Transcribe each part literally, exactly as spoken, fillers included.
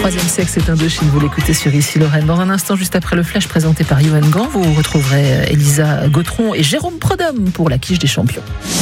Troisième sexe est Indochine, vous l'écoutez sur Ici Lorraine. Dans un instant, juste après le flash présenté par Johan Gant, vous retrouverez Elisa Gautron et Jérôme Prodhomme pour la quiche des champions.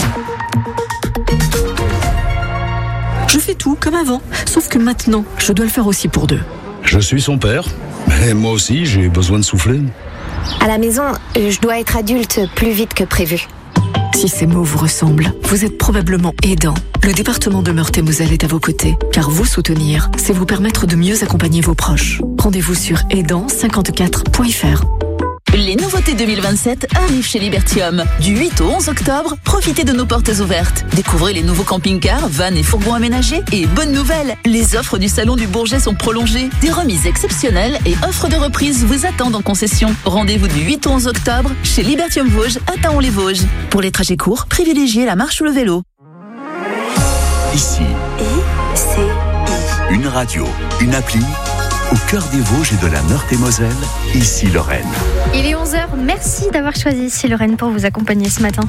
Je fais tout comme avant, sauf que maintenant, je dois le faire aussi pour deux. Je suis son père, mais moi aussi j'ai besoin de souffler. À la maison, je dois être adulte plus vite que prévu. Si ces mots vous ressemblent, vous êtes probablement aidant. Le département de Meurthe-et-Moselle est à vos côtés, car vous soutenir, c'est vous permettre de mieux accompagner vos proches. Rendez-vous sur aidant cinquante-quatre point f r. Les nouveautés deux mille vingt-sept arrivent chez Libertium. Du huit au onze octobre, profitez de nos portes ouvertes. Découvrez les nouveaux camping-cars, vannes et fourgons aménagés. Et bonne nouvelle, les offres du Salon du Bourget sont prolongées. Des remises exceptionnelles et offres de reprise vous attendent en concession. Rendez-vous du huit au onze octobre chez Libertium Vosges à Taon-les-Vosges. Pour les trajets courts, privilégiez la marche ou le vélo. Ici, I, C, I. une radio, une appli, au cœur des Vosges et de la Meurthe-et-Moselle, Ici Lorraine. Il est onze heures, merci d'avoir choisi Ici Lorraine pour vous accompagner ce matin.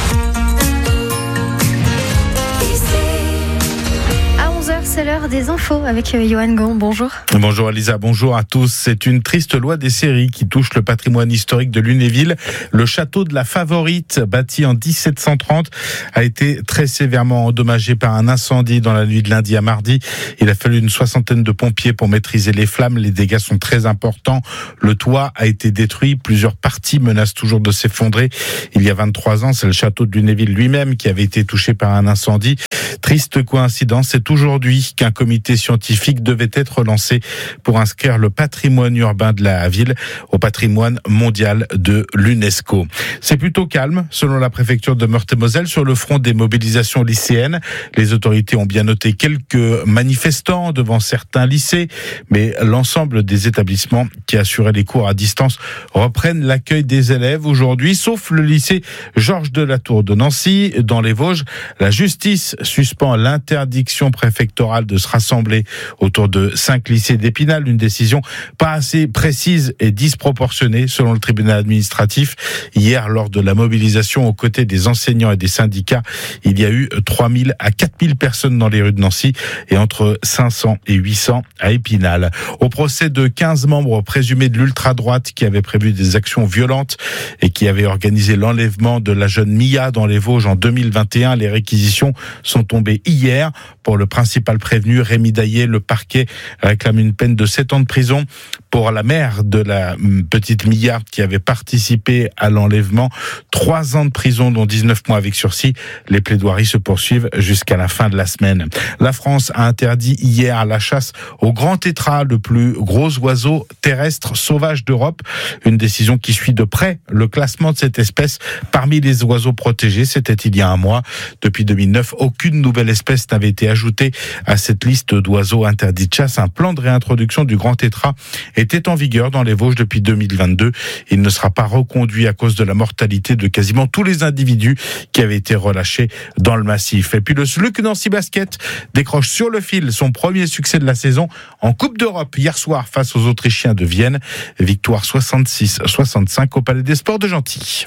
C'est l'heure des infos avec Johan Gant. Bonjour. Bonjour Elisa, bonjour à tous. C'est une triste loi des séries qui touche le patrimoine historique de Lunéville. Le château de la Favorite, bâti en dix-sept cent trente, a été très sévèrement endommagé par un incendie dans la nuit de lundi à mardi. Il a fallu une soixantaine de pompiers pour maîtriser les flammes. Les dégâts sont très importants. Le toit a été détruit. Plusieurs parties menacent toujours de s'effondrer. Il y a vingt-trois ans, c'est le château de Lunéville lui-même qui avait été touché par un incendie. Triste coïncidence, c'est aujourd'hui qu'un comité scientifique devait être lancé pour inscrire le patrimoine urbain de la ville au patrimoine mondial de l'UNESCO. C'est plutôt calme, selon la préfecture de Meurthe-et-Moselle, sur le front des mobilisations lycéennes. Les autorités ont bien noté quelques manifestants devant certains lycées, mais l'ensemble des établissements qui assuraient les cours à distance reprennent l'accueil des élèves aujourd'hui, sauf le lycée Georges de la Tour de Nancy. Dans les Vosges, la justice suspend l'interdiction préfectorale de se rassembler autour de cinq lycées d'Épinal, une décision pas assez précise et disproportionnée selon le tribunal administratif. Hier, lors de la mobilisation aux côtés des enseignants et des syndicats, il y a eu trois mille à quatre mille personnes dans les rues de Nancy et entre cinq cents et huit cents à Épinal. Au procès de quinze membres présumés de l'ultra-droite qui avaient prévu des actions violentes et qui avaient organisé l'enlèvement de la jeune Mia dans les Vosges en deux mille vingt et un, les réquisitions sont tombées hier. Pour le principal prévenu, Rémi Daillé, le parquet réclame une peine de sept ans de prison. Pour la mère de la petite Mia qui avait participé à l'enlèvement, trois ans de prison dont dix-neuf mois avec sursis. Les plaidoiries se poursuivent jusqu'à la fin de la semaine. La France a interdit hier la chasse au grand tétras, le plus gros oiseau terrestre sauvage d'Europe. Une décision qui suit de près le classement de cette espèce parmi les oiseaux protégés. C'était il y a un mois. Depuis deux mille neuf, aucune nouvelle espèce n'avait été ajoutée à cette liste d'oiseaux interdits de chasse. Un plan de réintroduction du grand tétras était en vigueur dans les Vosges depuis deux mille vingt-deux. Il ne sera pas reconduit à cause de la mortalité de quasiment tous les individus qui avaient été relâchés dans le massif. Et puis le S L U C Nancy Basket décroche sur le fil son premier succès de la saison en Coupe d'Europe hier soir face aux Autrichiens de Vienne. Victoire soixante-six à soixante-cinq au Palais des Sports de Gentilly.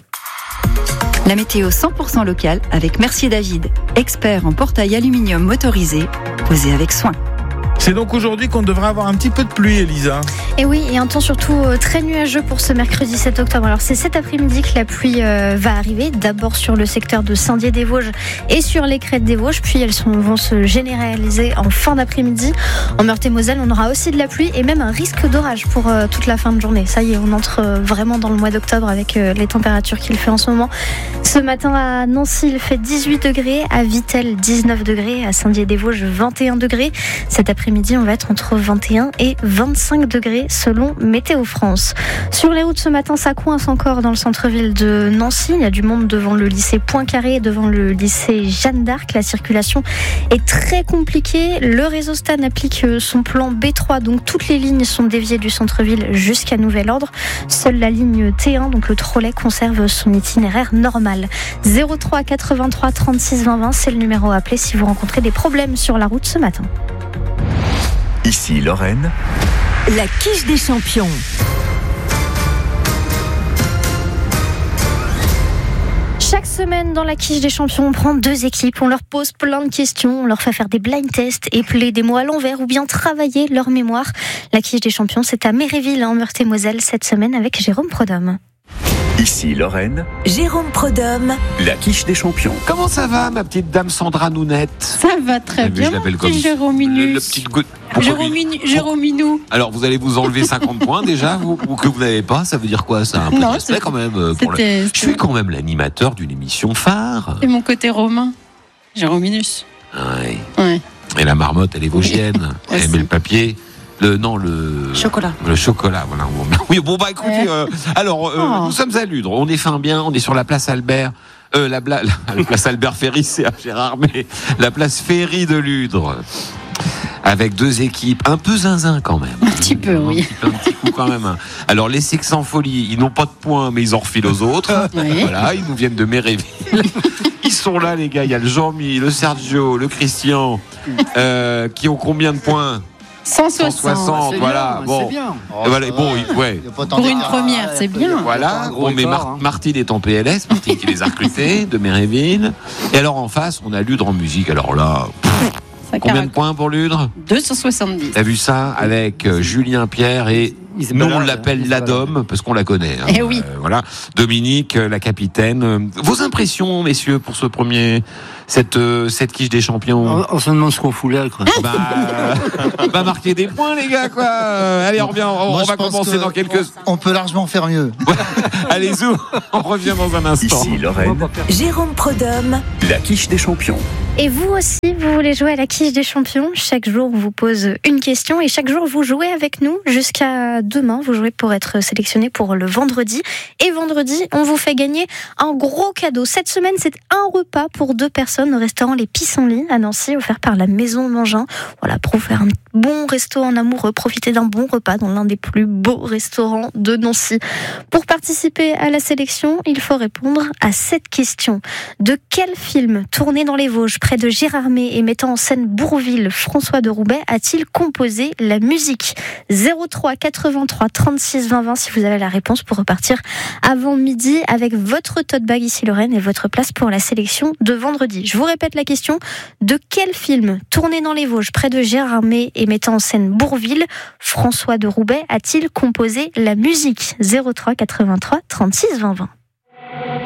La météo cent pour cent locale avec Mercier David, expert en portail aluminium motorisé, posé avec soin. C'est donc aujourd'hui qu'on devrait avoir un petit peu de pluie, Elisa. Et oui, et un temps surtout très nuageux pour ce mercredi sept octobre. Alors c'est cet après-midi que la pluie euh, va arriver, d'abord sur le secteur de Saint-Dié-des-Vosges et sur les crêtes des Vosges, puis elles sont, vont se généraliser en fin d'après-midi. En Meurthe-et-Moselle, on aura aussi de la pluie et même un risque d'orage pour euh, toute la fin de journée. Ça y est, on entre euh, vraiment dans le mois d'octobre avec euh, les températures qu'il fait en ce moment. Ce matin à Nancy, il fait dix-huit degrés, à Vittel dix-neuf degrés, à Saint-Dié-des-Vosges vingt et un degrés. Cet après-midi, on va être entre vingt et un et vingt-cinq degrés selon Météo France. Sur les routes ce matin, ça coince encore dans le centre-ville de Nancy. Il y a du monde devant le lycée Poincaré, devant le lycée Jeanne d'Arc. La circulation est très compliquée. Le réseau Stan applique son plan B trois, donc toutes les lignes sont déviées du centre-ville jusqu'à nouvel ordre. Seule la ligne T un, donc le trolley, conserve son itinéraire normal. zéro trois quatre-vingt-trois trente-six vingt vingt, c'est le numéro à appeler si vous rencontrez des problèmes sur la route ce matin. Ici Lorraine, la quiche des champions. Chaque semaine dans la quiche des champions, on prend deux équipes, on leur pose plein de questions, on leur fait faire des blind tests, épeler des mots à l'envers ou bien travailler leur mémoire. La quiche des champions, c'est à Méréville en Meurthe-et-Moselle cette semaine avec Jérôme Prodhomme. Ici Lorraine, Jérôme Prodhomme. la quiche des champions. Comment ça va, ma petite dame Sandra Nounette? Ça va très bien, mon petit Jérôminus. Le, le petit go... Jérôminu- Jérôminou. Alors, vous allez vous enlever cinquante points déjà, vous, ou que vous n'avez pas, ça veut dire quoi ça? Un peu de Non, respect c'est- quand même. euh, Pour le... C'était- Je suis quand même l'animateur d'une émission phare. C'est mon côté romain. Jérôminus. Ouais. Ouais. Et la marmotte, elle est vosgienne. Elle Aussi. met le papier. Le, non, le... Chocolat. Le chocolat, voilà. Oui, bon, bah écoutez, Ouais. euh, alors, euh, Oh. nous sommes à Ludre, on est fin bien, on est sur la place Albert. Euh, la, bla... la place Albert Ferry, c'est à Gérard, mais la place Ferry de Ludre. Avec deux équipes, un peu zinzin quand même. Un petit peu, oui. Un petit, peu, un petit coup quand même. Alors, les Sex en folie, ils n'ont pas de points, mais ils en refilent aux autres. Oui. Voilà, ils nous viennent de Méréville. Ils sont là, les gars. Il y a le Jean-Mi, le Sergio, le Christian, euh, qui ont combien de points? cent cent soixante. soixante, voilà. Bon, bien. Et voilà, bon, il- ouais. Pour une première, c'est bien. Voilà, bon, mais Mar- Martine est en P L S, Martine qui les a recrutés de Méréville. Et alors en face, on a Ludre en musique. Alors là, Ça combien de caractère. points pour Ludre? deux cent soixante-dix. T'as vu ça avec euh, Julien Pierre et nous on l'appelle l'Adom parce qu'on la connaît. hein. Eh oui. Euh, voilà, Dominique, euh, la capitaine. Euh, Vos impressions, messieurs, pour ce premier, cette euh, cette quiche des champions? On se demande ce qu'on fout là, quoi. Bah, euh, bah marquer des points, les gars, quoi. Euh, Allez, on revient. On, Moi, on je va pense commencer que dans quelques. On peut largement faire mieux. Allez, zou, on revient dans un instant. Ici Lorraine, Jérôme Prodhomme. la quiche des champions. Et vous aussi, vous voulez jouer à la quiche des champions? Chaque jour, on vous pose une question et chaque jour, vous jouez avec nous jusqu'à demain. Vous jouez pour être sélectionné pour le vendredi. Et vendredi, on vous fait gagner un gros cadeau. Cette semaine, c'est un repas pour deux personnes au restaurant Les Pissenlits à Nancy, offert par la Maison Mangin. Voilà, pour vous faire un bon resto en amoureux, profiter d'un bon repas dans l'un des plus beaux restaurants de Nancy. Pour participer à la sélection, il faut répondre à cette question. De quel film tourné dans les Vosges, près de Gérardmer et mettant en scène Bourvil, François de Roubaix a-t-il composé la musique? zéro trois quatre-vingt-trois trente-six vingt vingt si vous avez la réponse pour repartir avant midi avec votre tote bag ici Lorraine et votre place pour la sélection de vendredi. Je vous répète la question. De quel film tourné dans les Vosges, près de Gérardmer et mettant en scène Bourvil, François de Roubaix a-t-il composé la musique? zéro trois quatre-vingt-trois trente-six vingt vingt